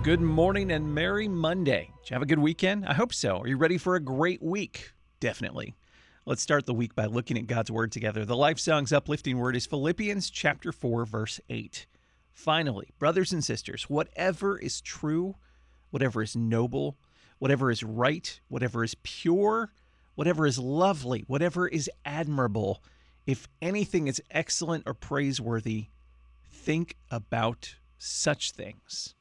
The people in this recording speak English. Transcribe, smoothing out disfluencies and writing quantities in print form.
Good morning and merry Monday. Did you have a good weekend? I hope so. Are you ready for a great week? Definitely. Let's start the week by looking at God's Word together. The Life Song's uplifting word is Philippians chapter 4, verse 8. Finally, brothers and sisters, whatever is true, whatever is noble, whatever is right, whatever is pure, whatever is lovely, whatever is admirable, if anything is excellent or praiseworthy, think about such things.